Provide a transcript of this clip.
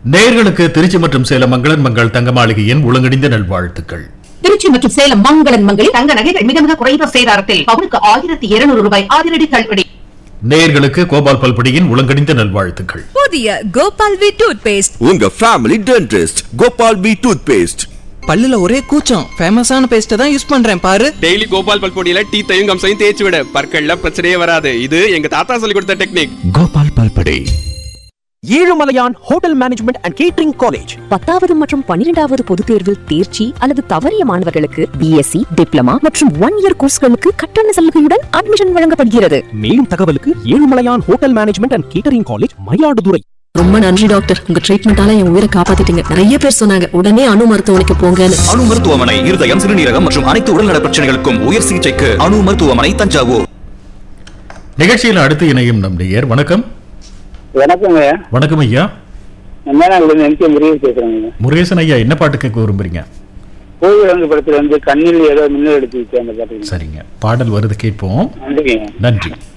நேயர்களுக்கு திருச்சி மற்றும் சேலம் மங்களன் மங்கள் தங்க மாளிகையின் ஒழுங்கணிந்த நல்வாழ்த்துக்கள். திருச்சி மற்றும் சேலம் மங்களன் மங்களில் தங்க நகைகள் மிக மிக குறைந்த சேதாரத்தில் பவுனுக்கு 1200 ரூபாய் அதிரடி தள்ளுபடி. நேயர்களுக்கு கோபால் பல்படியின் ஒழுங்கணிந்த நல்வாழ்த்துக்கள். புதிய கோபால் வி டூத் பேஸ்ட், உங்க family dentist Gopal we tooth paste. பல்லுல ஒரே கூச்சம், ஃபேமஸான பேஸ்ட் தான் யூஸ் பண்றேன் பாரு. டெய்லி கோபால் பல்பொடியில டீத்தையும் கம்சையும் தேய்ச்சி விட, பற்கள்ல பிரச்சனையே வராது. இது எங்க தாத்தா சொல்லி கொடுத்த technique. Gopal பல்படி. Ezhumalaiyan hotel management and catering college 10வது மற்றும் 12வது பொதுத் தேர்வில் தேர்ச்சி அல்லது தவறிய மாணவர்களுக்கு பிஎஸ்சி, டிப்ளமா மற்றும் 1 இயர் கோர்ஸ்களுக்கு கட்டண சலுகையுடன் அட்மிஷன் வழங்கப்படுகிறது. மேலும் தகவலுக்கு Ezhumalaiyan hotel management and catering college, Mayiladuthurai. ரொம்ப நன்றி டாக்டர், உங்க ட்ரீட்மெண்டால என் உயிரை காப்பாத்திட்டீங்க. நிறைய பேர் சொன்னாங்க உடனே அணு மருத்துவமனைக்கு போங்கன்னு. அணு மருத்துவமனை இருதயம், சிறுநீரகம் மற்றும் அனைத்து உடல்நல பிரச்சனைகளுக்கும் உயர் சிகிச்சைக்கு அணு மருத்துவமனை, தஞ்சாவூர். நிகழ்ச்சியில் அடுத்து இணையும் நம் நேயர். வணக்கம். வணக்கங்க. வணக்கம் ஐயா. முருகேசன் ஐயா, என்ன பாட்டு கேட்க விரும்புறீங்க? கோவில் படத்துல கண்ணில் ஏதோ மின்னல் எடுத்து அந்த பாட்டு. சரிங்க, பாடல் வருது, கேட்போம். நன்றி.